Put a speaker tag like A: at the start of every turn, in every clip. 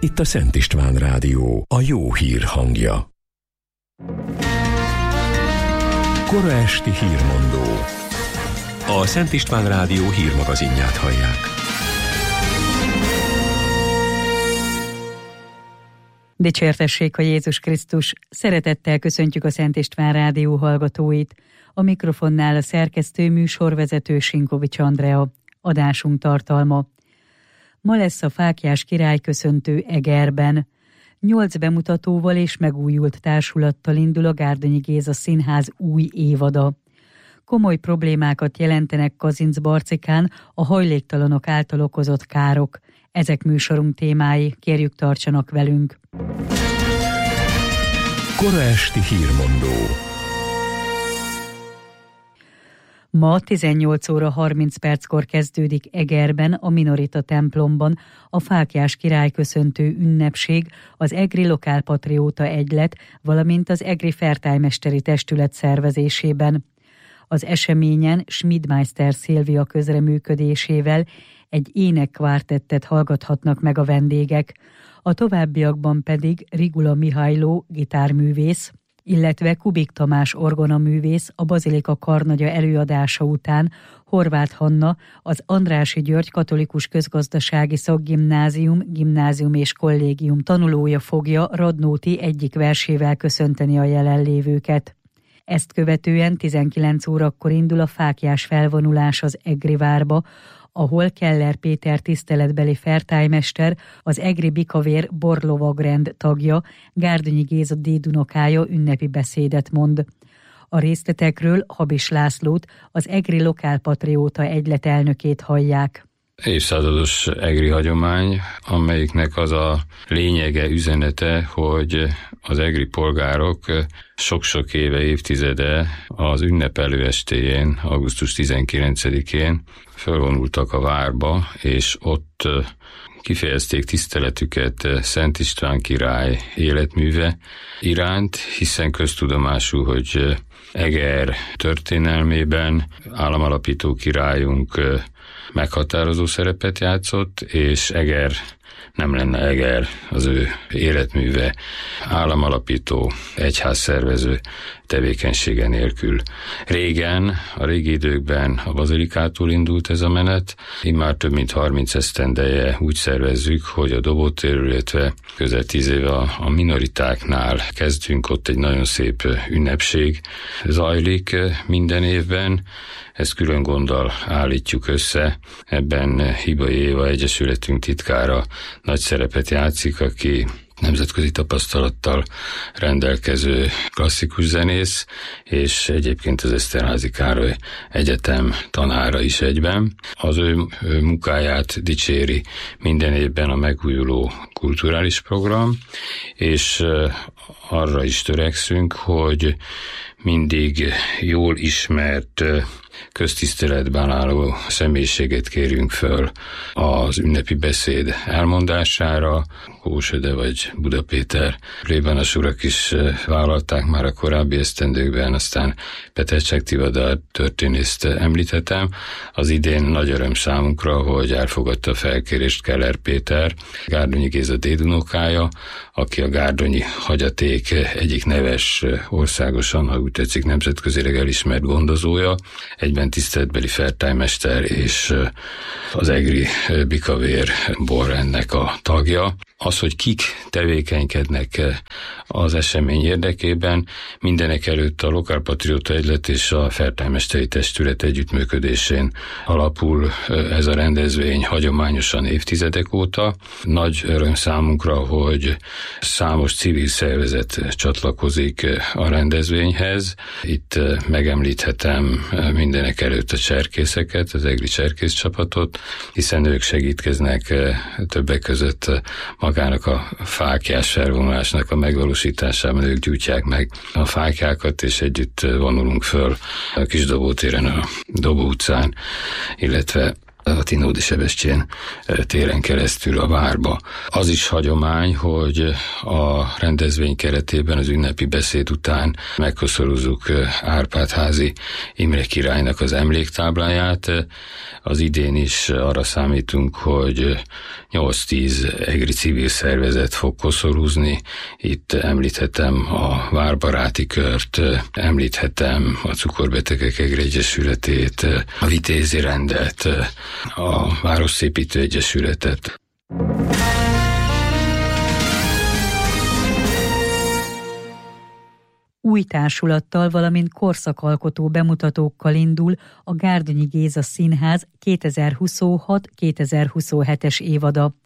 A: Itt a Szent István Rádió, a jó hír hangja. Kora esti hírmondó. A Szent István Rádió hírmagazinját hallják.
B: Dicsértessék a Jézus Krisztus! Szeretettel köszöntjük a Szent István Rádió hallgatóit. A mikrofonnál a szerkesztő műsorvezető Sinkovics Andrea. Adásunk tartalma. Ma lesz a Fáklyás király köszöntő Egerben. 8 bemutatóval és megújult társulattal indul a Gárdonyi Géza Színház új évada. Komoly problémákat jelentenek Kazincbarcikán a hajléktalanok által okozott károk. Ezek műsorunk témái, kérjük tartsanak velünk.
A: Kora esti hírmondó.
B: Ma 18 óra 30 perckor kezdődik Egerben, a Minorita templomban a Fáklyás király köszöntő ünnepség, az Egri Lokálpatrióta Egylet, valamint az Egri Fertájmesteri Testület szervezésében. Az eseményen Schmidmeister Szilvia közreműködésével egy énekkvártettet hallgathatnak meg a vendégek, a továbbiakban pedig Rigula Mihajló gitárművész, illetve Kubik Tamás orgonaművész a Bazilika karnagya előadása után Horváth Hanna, az Andrássy György Katolikus Közgazdasági Szakgimnázium, gimnázium és kollégium tanulója fogja Radnóti egyik versével köszönteni a jelenlévőket. Ezt követően 19 órakor indul a fáklyás felvonulás az Egri várba, ahol Keller Péter tiszteletbeli fertájmester, az Egri Bikavér borlovagrend tagja, Gárdonyi Géza dédunokája ünnepi beszédet mond. A részletekről Habis Lászlót, az Egri Lokálpatrióta Egylet elnökét hallják.
C: Évszázados egri hagyomány, amelyiknek az a lényege, üzenete, hogy az egri polgárok sok-sok éve, évtizede az ünnepelő estéjén, augusztus 19-én fölvonultak a várba, és ott kifejezték tiszteletüket Szent István király életműve iránt, hiszen köztudomású, hogy Eger történelmében államalapító királyunk meghatározó szerepet játszott, és Eger nem lenne Eger az ő életműve államalapító, egyházszervező tevékenysége nélkül. Régen, a régi időkben a bazilikától indult ez a menet, immár több mint 30 esztendeje úgy szervezzük, hogy a Dobótérről, illetve közel 10 éve a minoritáknál kezdünk, ott egy nagyon szép ünnepség zajlik minden évben. Ezt külön gonddal állítjuk össze. Ebben Hibai Éva egyesületünk titkára nagy szerepet játszik, aki nemzetközi tapasztalattal rendelkező klasszikus zenész, és egyébként az Eszterházy Károly Egyetem tanára is egyben. Az ő munkáját dicséri minden évben a megújuló kulturális program, és arra is törekszünk, hogy mindig jól ismert, köztiszteletben álló személyiséget kérjünk föl az ünnepi beszéd elmondására. Kósede vagy Buda Péter plébános urak is vállalták már a korábbi esztendőkben, aztán Petersek Tivadar történészt említettem. Az idén nagy öröm számunkra, hogy elfogadta a felkérést Keller Péter, Gárdonyi Géza dédunokája, aki a gárdonyi hagyaték egyik neves, országosan, ha úgy tetszik, nemzetközileg elismert gondozója, egyben tiszteletbeli fertájmester és az Egri Bikavér borrendnek a tagja. Az, hogy kik tevékenykednek az esemény érdekében, mindenek előtt a Lokálpatrióta Egylet és a Fertájmesteri Testület együttműködésén alapul ez a rendezvény hagyományosan évtizedek óta. Nagy öröm számunkra, hogy számos civil szervezet csatlakozik a rendezvényhez. Itt megemlíthetem mindenek előtt a cserkészeket, az egri cserkészcsapatot, hiszen ők segítkeznek többek között magának a fáklyás felvonulásnak a megvalósításában. Ők gyújtják meg a fáklyákat, és együtt vonulunk föl a Kisdobótéren, a Dobó utcán, illetve a Tinódi Sebestyén téren keresztül a várba. Az is hagyomány, hogy a rendezvény keretében az ünnepi beszéd után megkoszorozzuk Árpád-házi Imre királynak az emléktábláját. Az idén is arra számítunk, hogy 8-10 egri civil szervezet fog koszorúzni. Itt említhetem a Várbaráti Kört, említhetem a Cukorbetegek Egri Egyesületét, a Vitézi Rendet, a Városszépítő Egyesületet.
B: Új társulattal, valamint korszakalkotó bemutatókkal indul a Gárdonyi Géza Színház 2026-2027-es évada.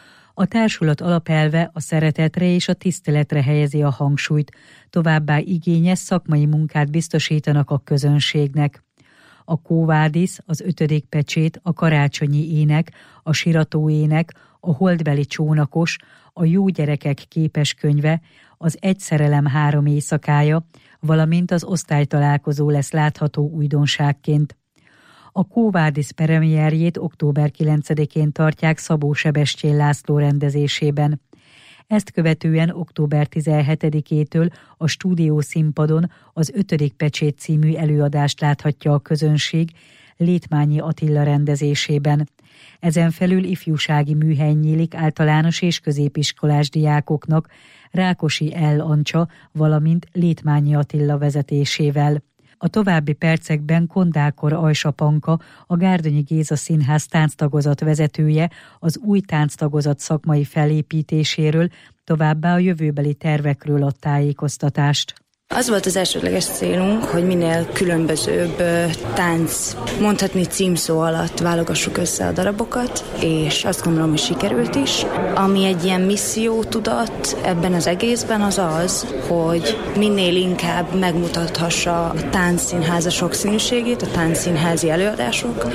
B: A társulat alapelve a szeretetre és a tiszteletre helyezi a hangsúlyt, továbbá igényes szakmai munkát biztosítanak a közönségnek. A Kóvádisz, az 5. pecsét, a karácsonyi ének, a siratóének, a holdbeli csónakos, a jó gyerekek képeskönyve, az Egy szerelem 3 éjszakája, valamint az osztálytalálkozó lesz látható újdonságként. A Kóvádisz premierjét október 9-én tartják Szabó Sebestyén László rendezésében. Ezt követően október 17-től a Stúdió színpadon az 5. pecsét című előadást láthatja a közönség Létmányi Attila rendezésében. Ezen felül ifjúsági műhely nyílik általános és középiskolás diákoknak Rákosi L. Ancsa, valamint Létmányi Attila vezetésével. A további percekben Kondákor Ajsa Panka, a Gárdonyi Géza Színház tánctagozat vezetője az új tánctagozat szakmai felépítéséről, továbbá a jövőbeli tervekről ad tájékoztatást.
D: Az volt az elsődleges célunk, hogy minél különbözőbb tánc, mondhatni címszó alatt válogassuk össze a darabokat, és azt gondolom, hogy sikerült is. Ami egy ilyen missziótudat ebben az egészben az az, hogy minél inkább megmutathassa a táncszínház a sokszínűségét, a táncszínházi előadások,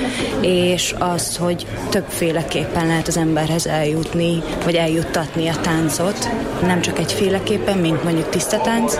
D: és az, hogy többféleképpen lehet az emberhez eljutni, vagy eljuttatni a táncot, nem csak egyféleképpen, mint mondjuk tiszta tánc,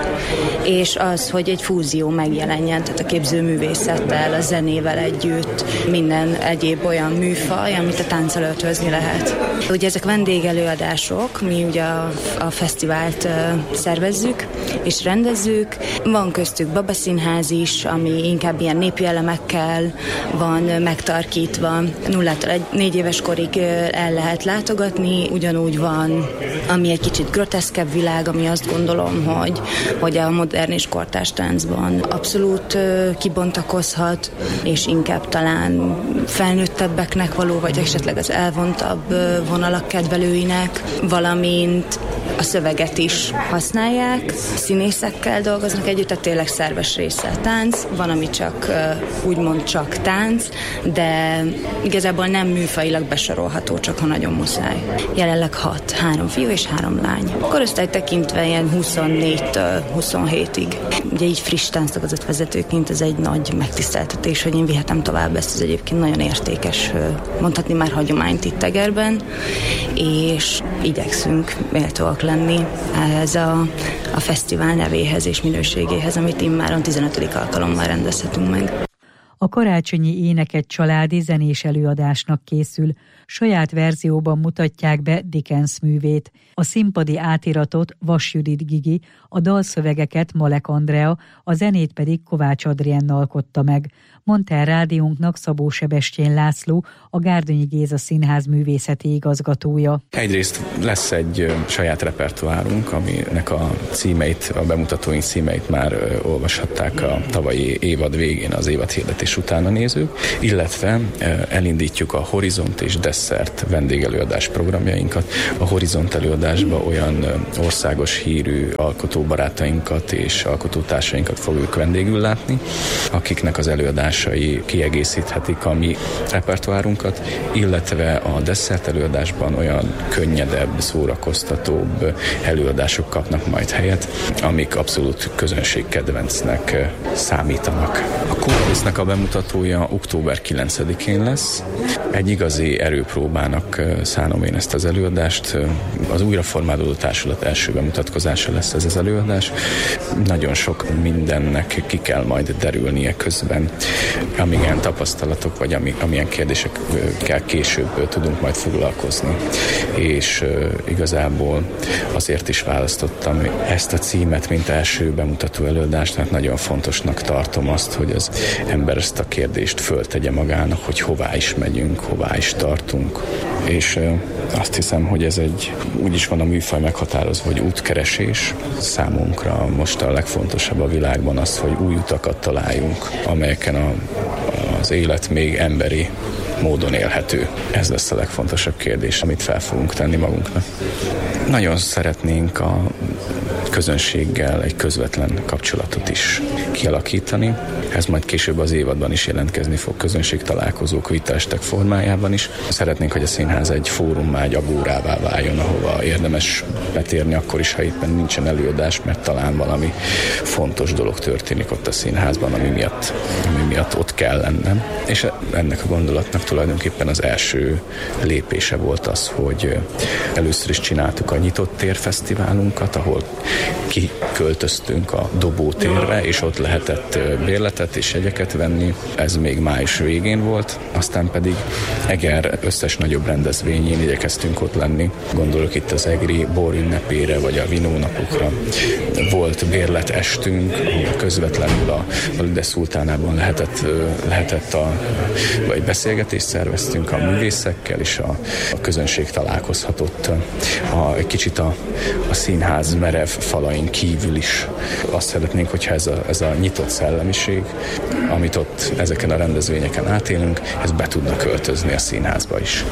D: és az, hogy egy fúzió megjelenjen, tehát a képzőművészettel, a zenével együtt, minden egyéb olyan műfaj, amit a tánccal ötvözni lehet. Ugye ezek vendégelőadások, mi ugye a fesztivált szervezzük és rendezzük. Van köztük babaszínház is, ami inkább ilyen népi elemekkel van megtarkítva. 0-tól 4 éves korig el lehet látogatni, ugyanúgy van, ami egy kicsit groteszkebb világ, ami azt gondolom, hogy a modern és kortárs táncban abszolút kibontakozhat, és inkább talán felnőttebbeknek való, vagy esetleg az elvontabb vonalak kedvelőinek, valamint a szöveget is használják, színészekkel dolgoznak együtt, tehát tényleg szerves része a tánc, van, ami csak úgymond csak tánc, de igazából nem műfajilag besorolható, csak ha nagyon muszáj. Jelenleg 6, 3 fiú és 3 lány. Korosztály tekintve ilyen 24-től 27-ig. Ugye így friss tánctagozat vezetőként ez egy nagy megtiszteltetés, hogy én vihetem tovább ezt az egyébként nagyon értékes, mondhatni már hagyományt itt Egerben, és igyekszünk méltóak lenni ehhez a fesztivál nevéhez és minőségéhez, amit immáron 15. alkalommal rendezhetünk meg.
B: A karácsonyi éneket családi zenés előadásnak készül. Saját verzióban mutatják be Dickens művét. A színpadi átiratot Vas Judit Gigi, a dalszövegeket Malek Andrea, a zenét pedig Kovács Adrien alkotta meg. Mondta el rádiónknak Szabó Sebestyén László, a Gárdonyi Géza Színház művészeti igazgatója.
E: Egyrészt lesz egy saját repertoárunk, aminek a címeit, a bemutatóink címeit már olvashatták a tavalyi évad végén, az évad hirdetés után a nézők, illetve elindítjuk a Horizont és Desszert vendégelőadás programjainkat. A Horizont előadásba olyan országos hírű alkotóbarátainkat és alkotótársainkat fogjuk vendégül látni, akiknek az előadásai kiegészíthetik a mi repertoárunkat, illetve a Desszert előadásban olyan könnyedebb, szórakoztatóbb előadások kapnak majd helyet, amik abszolút közönségkedvencnek számítanak. A Kóvádisznak a bemutatója október 9-én lesz. Egy igazi erőpróbának szánom én ezt az előadást. Az újraformálódó társulat első bemutatkozása lesz ez az előadás. Nagyon sok mindennek ki kell majd derülnie közben, amilyen tapasztalatok, vagy amilyen kérdésekkel később tudunk majd foglalkozni. És igazából azért is választottam ezt a címet, mint első bemutató előadást, mert nagyon fontosnak tartom azt, hogy az ember ezt a kérdést föltegye magának, hogy hová is megyünk, hová is tartunk. És azt hiszem, hogy ez úgy is van a műfaj meghatározva, hogy útkeresés. Számunkra most a legfontosabb a világban az, hogy új utakat találjunk, amelyeken az élet még emberi módon élhető. Ez lesz a legfontosabb kérdés, amit fel fogunk tenni magunknak. Nagyon szeretnénk a közönséggel egy közvetlen kapcsolatot is kialakítani. Ez majd később az évadban is jelentkezni fog, közönségtalálkozók, vitaestek formájában is. Szeretnénk, hogy a színház egy fórummá, egy agórává váljon, ahova érdemes betérni akkor is, ha éppen nincsen előadás, mert talán valami fontos dolog történik ott a színházban, ami miatt ott kell lennem. És ennek a gondolatnak tulajdonképpen az első lépése volt az, hogy először is csináltuk a Nyitott Tér Fesztiválunkat, ahol kiköltöztünk a Dobó térre, és ott lehetett bérletet és jegyeket venni. Ez még május végén volt, aztán pedig Eger összes nagyobb rendezvényén igyekeztünk ott lenni. Gondolok itt az egri bor ünnepére, vagy a vinónapokra. Volt bérletestünk, ahol közvetlenül a Lüde Szultánában lehetett vagy beszélgetést szerveztünk a művészekkel, és a közönség találkozhatott egy kicsit a színház merev falain kívül is. Azt szeretnénk, hogyha ez a nyitott szellemiség, amit ott ezeken a rendezvényeken átélünk, ez be tudna költözni a színházba is.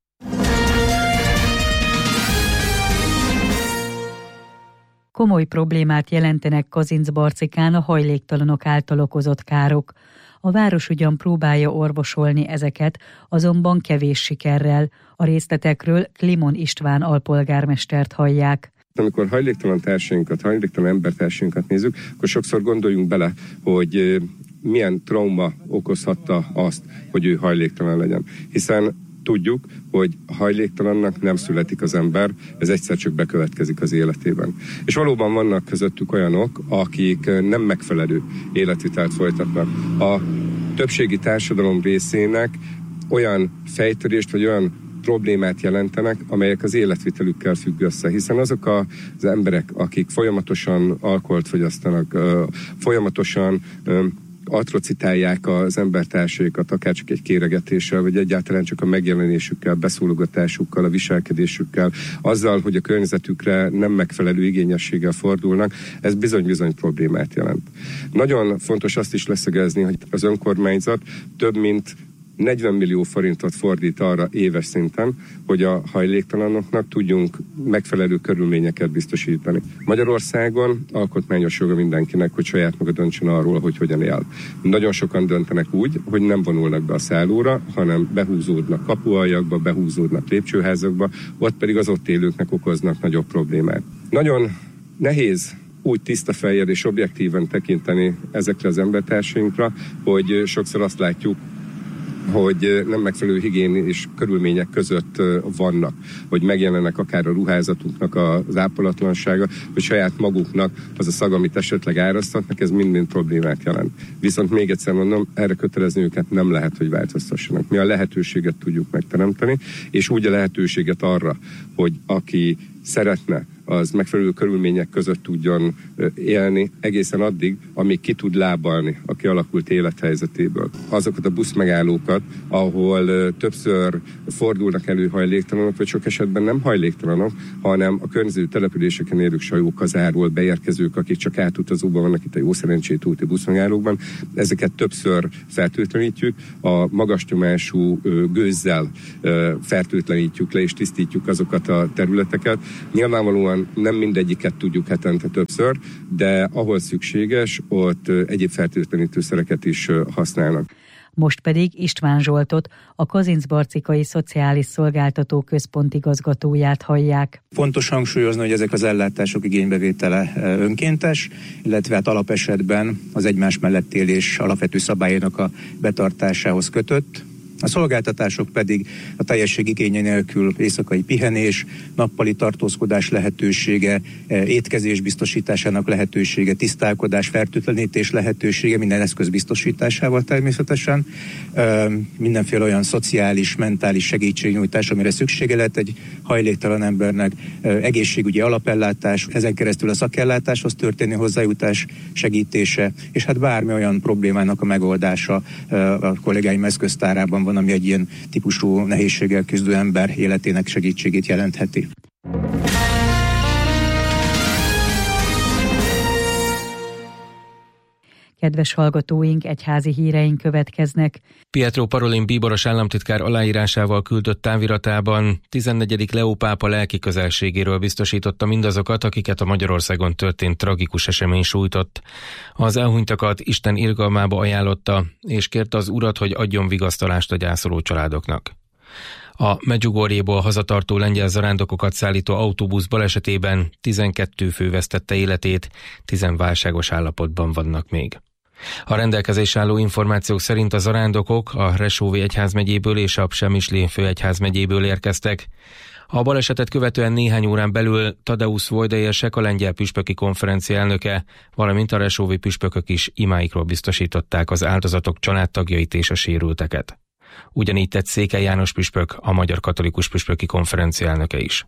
B: Komoly problémát jelentenek Kazincbarcikán a hajléktalanok által okozott károk. A város ugyan próbálja orvosolni ezeket, azonban kevés sikerrel. A részletekről Klimon István alpolgármestert hallják.
F: Amikor hajléktalan társainkat, hajléktalan embertársainkat nézzük, akkor sokszor gondoljunk bele, hogy milyen trauma okozhatta azt, hogy ő hajléktalan legyen. Hiszen tudjuk, hogy hajléktalannak nem születik az ember, ez egyszer csak bekövetkezik az életében. És valóban vannak közöttük olyanok, akik nem megfelelő életvitelt folytatnak. A többségi társadalom részének olyan fejtörést, vagy olyan problémát jelentenek, amelyek az életvitelükkel függ össze, hiszen azok az emberek, akik folyamatosan alkoholt fogyasztanak, folyamatosan atrocitálják az embertársaikat, akár csak egy kéregetéssel, vagy egyáltalán csak a megjelenésükkel, beszólogatásukkal, a viselkedésükkel, azzal, hogy a környezetükre nem megfelelő igényességgel fordulnak, ez bizony-bizony problémát jelent. Nagyon fontos azt is leszögezni, hogy az önkormányzat több mint 40 millió forintot fordít arra éves szinten, hogy a hajléktalanoknak tudjunk megfelelő körülményeket biztosítani. Magyarországon alkotmányos joga mindenkinek, hogy saját maga döntsön arról, hogy hogyan él. Nagyon sokan döntenek úgy, hogy nem vonulnak be a szállóra, hanem behúzódnak kapualjakba, behúzódnak lépcsőházakba, ott pedig az ott élőknek okoznak nagyobb problémát. Nagyon nehéz úgy tiszta fejjel és objektíven tekinteni ezekre az embertársainkra, hogy sokszor azt látjuk, hogy nem megfelelő higiénis körülmények között vannak, hogy megjelennek akár a ruházatunknak az ápolatlansága, vagy saját maguknak az a szag, amit esetleg árasztatnak, ez mind-mind problémát jelent. Viszont még egyszer mondom, erre kötelezni őket nem lehet, hogy változtassanak. Mi a lehetőséget tudjuk megteremteni, és úgy a lehetőséget arra, hogy aki szeretne, az megfelelő körülmények között tudjon élni egészen addig, amíg ki tud lábalni a kialakult élethelyzetéből. Azokat a buszmegállókat, ahol többször fordulnak elő hajléktalanok, vagy sok esetben nem hajléktalanok, hanem a környező településeken élők Sajókazáról beérkezők, akik csak átutazóban vannak itt a Jószerencsét úti buszmegállókban. Ezeket többször fertőtlenítjük, a magas nyomású gőzzel fertőtlenítjük le és tisztítjuk azokat a területeket. Nyilvánvalóan nem mindegyiket tudjuk hetente többször, de ahol szükséges, ott egyéb fertőtlenítőszereket is használnak.
B: Most pedig István Zsoltot, a Kazincbarcikai Szociális Szolgáltató Központ igazgatóját hallják.
G: Fontos hangsúlyozni, hogy ezek az ellátások igénybevétele önkéntes, illetve hát alapesetben az egymás mellett élés alapvető szabályának a betartásához kötött. A szolgáltatások pedig a teljesség igénye nélkül éjszakai pihenés, nappali tartózkodás lehetősége, étkezés biztosításának lehetősége, tisztálkodás, fertőtlenítés lehetősége, minden eszköz biztosításával természetesen, mindenféle olyan szociális, mentális segítségnyújtás, amire szüksége lehet egy hajléktalan embernek, egészségügyi alapellátás, ezen keresztül a szakellátáshoz történő hozzájutás segítése, és hát bármi olyan problémának a megoldása a kollégáim eszköztárában van, ami egy ilyen típusú nehézséggel küzdő ember életének segítségét jelentheti.
B: Kedves hallgatóink, egyházi híreink következnek.
H: Pietro Parolin bíboros államtitkár aláírásával küldött táviratában 14. Leó pápa lelki közelségéről biztosította mindazokat, akiket a Magyarországon történt tragikus esemény sújtott. Az elhunytakat Isten irgalmába ajánlotta, és kérte az Urat, hogy adjon vigasztalást a gyászoló családoknak. A Medjugorjéból hazatartó lengyel zarándokokat szállító autóbusz balesetében 12 fő vesztette életét, 10 válságos állapotban vannak még. A rendelkezésre álló információk szerint a zarándokok a Resóvi egyházmegyéből és a Przemyśl főegyházmegyéből érkeztek. A balesetet követően néhány órán belül Tadeusz Vojdaérsek, a lengyel püspöki konferencia elnöke, valamint a resóvi püspökök is imáikról biztosították az áldozatok családtagjait és a sérülteket. Ugyanígy tett Székely János püspök, a Magyar Katolikus Püspöki Konferencia elnöke is.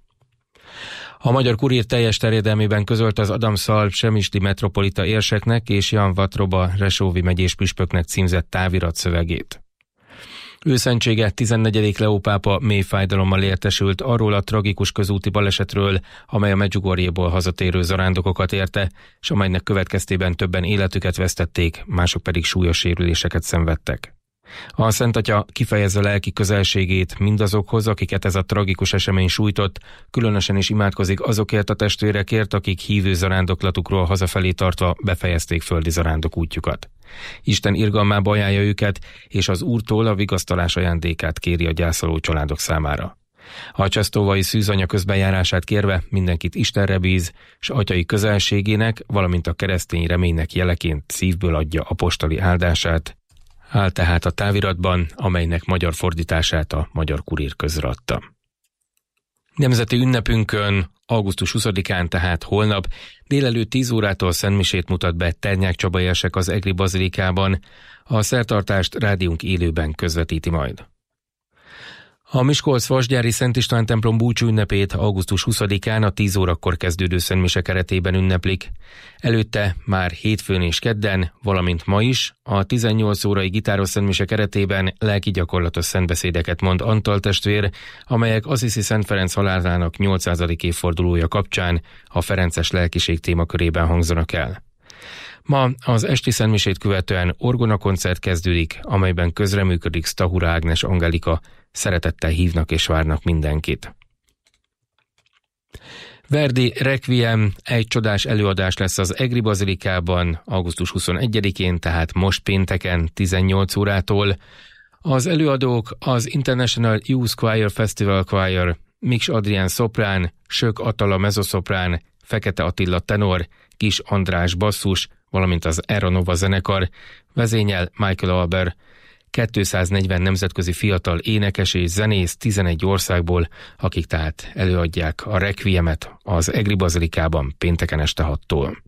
H: A Magyar Kurír teljes terjedelmében közölte az Adamszal Przemyśl metropolita érseknek és Jan Vatroba Resóvi megyés püspöknek címzett távirat szövegét. Őszentsége 14. Leó pápa mély fájdalommal értesült arról a tragikus közúti balesetről, amely a Medjugorjéból hazatérő zarándokokat érte, és amelynek következtében többen életüket vesztették, mások pedig súlyos sérüléseket szenvedtek. A Szent Atya kifejezze lelki közelségét mindazokhoz, akiket ez a tragikus esemény sújtott, különösen is imádkozik azokért a testvérekért, akik hívő zarándoklatukról hazafelé tartva befejezték földi zarándok útjukat. Isten irgalmába ajánlja őket, és az Úrtól a vigasztalás ajándékát kéri a gyászoló családok számára. A csesztóvai szűzanya közbenjárását kérve mindenkit Istenre bíz, s atyai közelségének, valamint a keresztény reménynek jeleként szívből adja apostoli áldását, áll tehát a táviratban, amelynek magyar fordítását a Magyar Kurír közreadta. Nemzeti ünnepünkön, augusztus 20-án, tehát holnap, délelőtt 10 órától szentmisét mutat be Ternyák Csaba érsek az Egri bazilikában, a szertartást rádiónk élőben közvetíti majd. A Miskolc-Vasgyári Szent István templom búcsú ünnepét augusztus 20-án a 10 órakor kezdődő szentmise keretében ünneplik. Előtte már hétfőn és kedden, valamint ma is a 18 órai gitáros szentmise keretében lelki gyakorlatos szentbeszédeket mond Antal testvér, amelyek Assisi Szent Ferenc halálának 800. évfordulója kapcsán a ferences lelkiség témakörében hangzanak el. Ma az esti szentmisét követően orgonakoncert kezdődik, amelyben közreműködik Stahura Ágnes Angelika, szeretettel hívnak és várnak mindenkit. Verdi Requiem egy csodás előadás lesz az Egri bazilikában augusztus 21-én, tehát most pénteken 18 órától. Az előadók az International Youth Choir Festival Choir, Miks Adrián szoprán, Sök Attila mezoszoprán, Fekete Attila tenor, Kis András basszus, valamint az Aeronova zenekar, vezényel Michael Alber, 240 nemzetközi fiatal énekes és zenész 11 országból, akik tehát előadják a Requiemet az Egri bazilikában pénteken este 6-tól.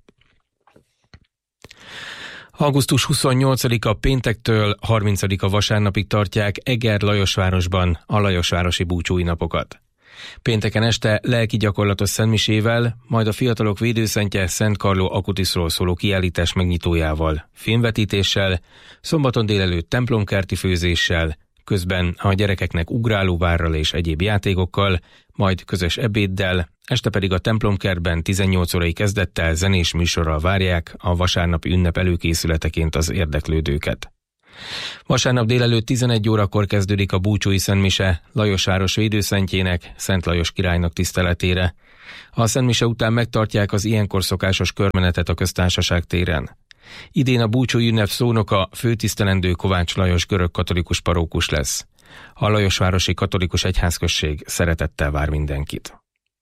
H: Augusztus 28-a péntektől 30-a vasárnapig tartják Eger Lajosvárosban a Lajosvárosi búcsúi napokat. Pénteken este lelki gyakorlatos szentmisével, majd a fiatalok védőszentje Szent Carlo Acutisról szóló kiállítás megnyitójával, filmvetítéssel, szombaton délelőtt templomkerti főzéssel, közben a gyerekeknek ugrálóvárral és egyéb játékokkal, majd közös ebéddel, este pedig a templomkertben 18 órai kezdettel zenés műsorral várják a vasárnapi ünnep előkészületeként az érdeklődőket. Vasárnap délelőtt 11 órakor kezdődik a búcsúi szentmise Lajosváros védőszentjének, Szent Lajos királynak tiszteletére. A szentmise után megtartják az ilyenkor szokásos körmenetet a Köztársaság téren. Idén a búcsúi ünnep szónoka főtisztelendő Kovács Lajos görögkatolikus parókus lesz. A Lajosvárosi Katolikus Egyházközség szeretettel vár mindenkit.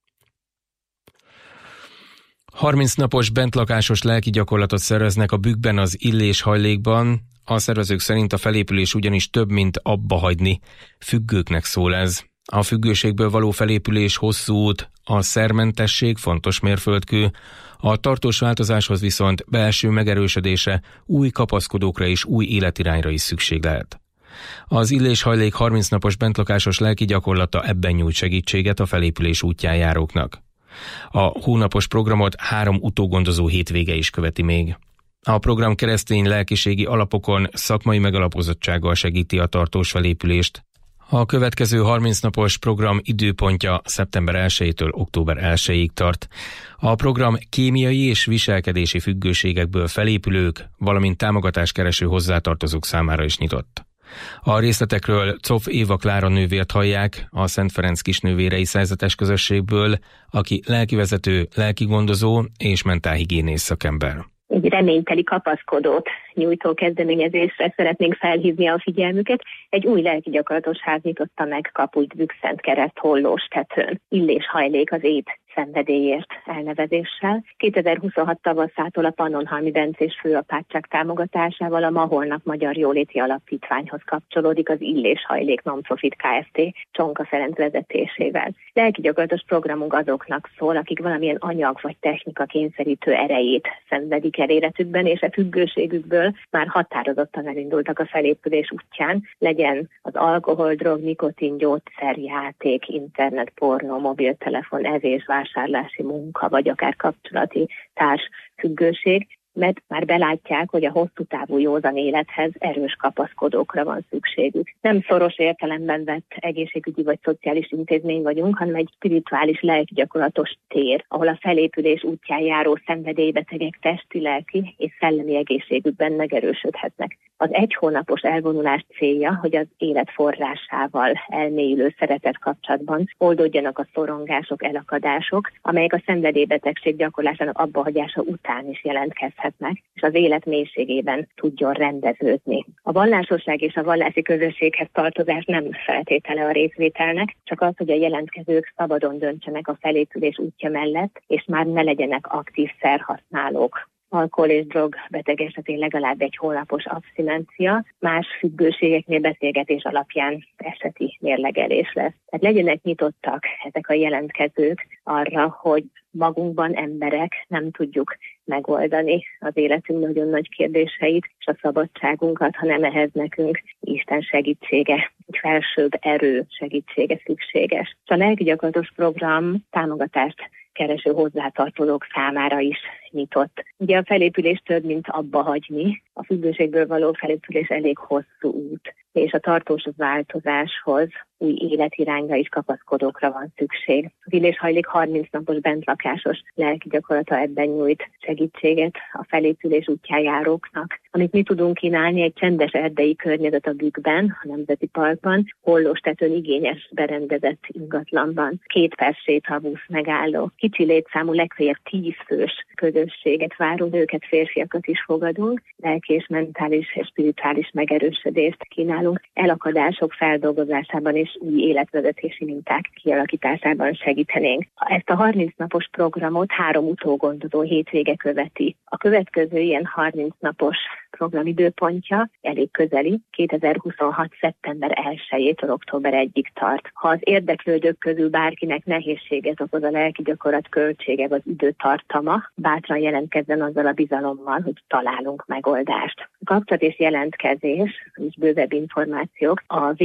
H: 30 napos bentlakásos lelki gyakorlatot szerveznek a Bükkben az Illés-hajlékban. A szervezők szerint a felépülés ugyanis több, mint abba hagyni. Függőknek szól ez. A függőségből való felépülés hosszú út, a szermentesség fontos mérföldkő, a tartós változáshoz viszont belső megerősödése, új kapaszkodókra és új életirányra is szükség lehet. Az Illés-hajlék 30 napos bentlakásos lelki gyakorlata ebben nyújt segítséget a felépülés útján járóknak. A hónapos programot 3 utógondozó hétvége is követi még. A program keresztény lelkiségi alapokon, szakmai megalapozottsággal segíti a tartós felépülést. A következő 30 napos program időpontja szeptember 1-től október 1-ig tart. A program kémiai és viselkedési függőségekből felépülők, valamint támogatáskereső hozzátartozók számára is nyitott. A részletekről Cof Éva Klára nővért hallják, a Szent Ferenc Kisnővérei Szerzetes Közösségből, aki lelkivezető, lelkigondozó és mentálhigiénész szakember.
I: Egy reményteli kapaszkodót nyújtó kezdeményezésre szeretnénk felhívni a figyelmüket. Egy új lelki gyakorlatos ház nyitotta meg Kapuit Bükszentkereszt Hollóstetőn. Illés-hajlék az ép szenvedélyért elnevezéssel. 2026 tavaszától a Pannonhalmi Bencés főapátság támogatásával a Ma Holnap Magyar Jóléti Alapítványhoz kapcsolódik az Illés-hajlék Non-Profit Kft. Csonka Ferenc vezetésével. Lelki gyakorlatos programunk azoknak szól, akik valamilyen anyag vagy technika kényszerítő erejét szenvedik el életükben, és a függőségükből már határozottan elindultak a felépülés útján, legyen az alkohol, drog, nikotin, gyógyszer, játék, internet, pornó, mobiltelefon, evés, vásárlási munka, vagy akár kapcsolati társfüggőség, mert már belátják, hogy a hosszú távú józan élethez erős kapaszkodókra van szükségük. Nem szoros értelemben vett egészségügyi vagy szociális intézmény vagyunk, hanem egy spirituális lelkigyakorlatos tér, ahol a felépülés útján járó szenvedélybetegek testi, lelki és szellemi egészségükben megerősödhetnek. Az 1 hónapos elvonulás célja, hogy az élet forrásával elmélyülő szeretet kapcsolatban oldódjanak a szorongások, elakadások, amelyek a szenvedélybetegség gyakorlásának abbahagyása után is jelentkezhetnek, és az élet mélységében tudjon rendeződni. A vallásosság és a vallási közösséghez tartozás nem feltétele a részvételnek, csak az, hogy a jelentkezők szabadon döntsenek a felépülés útja mellett, és már ne legyenek aktív szerhasználók. Alkohol és drog beteg esetén legalább 1 hónapos abszinencia, más függőségeknél beszélgetés alapján eseti mérlegelés lesz. Tehát legyenek nyitottak ezek a jelentkezők arra, hogy magunkban emberek nem tudjuk megoldani az életünk nagyon nagy kérdéseit és a szabadságunkat, hanem ehhez nekünk Isten segítsége, egy felsőbb erő segítsége szükséges. És a lelki gyakorlatos program támogatást kereső hozzátartozók számára is nyitott. Ugye a felépülés több, mint abba hagyni. A függőségből való felépülés elég hosszú út, és a tartós változáshoz új életirányra és kapaszkodókra van szükség. Az Illés-hajlék 30 napos bentlakásos lelki gyakorlata ebben nyújt segítséget a felépülés útján járóknak. Amit mi tudunk kínálni, egy csendes erdei környezet a Bükkben, a Nemzeti Parkban, Hollóstetőn igényes berendezett ingatlanban, 2 perc sétabusz megálló, kicsi létszámú, legfeljebb 10 fős közösséget várunk, őket, férfiakat is fogadunk, lelki és mentális és spirituális megerősödést kínálunk, elakadások feldolgozásában és új életvezetési minták kialakításában segítenénk. Ezt a 30 napos programot 3 utógondozó hétvége követi. A következő ilyen 30 napos program időpontja elég közeli, 2026. szeptember 1-től október 1-ig tart. Ha az érdeklődők közül bárkinek nehézséget okoz a lelki gyakorlat költsége vagy időtartama, bátran jelentkezzen azzal a bizalommal, hogy találunk megoldást. A kapcsolat és jelentkezés, és bővebb információk a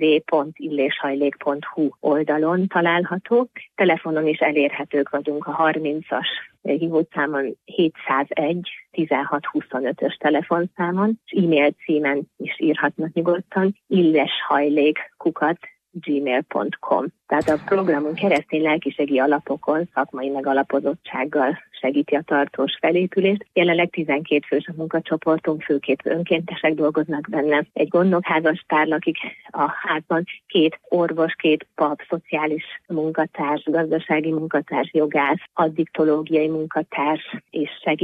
I: www.illés-hajlék.hu oldalon található. Telefonon is elérhetők vagyunk a 30-as hívószámon 701 1625-ös telefonszámon, és e-mail címen is írhatnak nyugodtan, illeshajlék@gmail.com. Tehát a programunk keresztény lelkiségi alapokon, szakmai megalapozottsággal segíti a tartós felépülést. Jelenleg 12 fős a munkacsoportunk, főképp önkéntesek dolgoznak benne. Egy gondnokházastár lakik a házban, 2 orvos, 2 pap, szociális munkatárs, gazdasági munkatárs, jogász, addiktológiai munkatárs és segít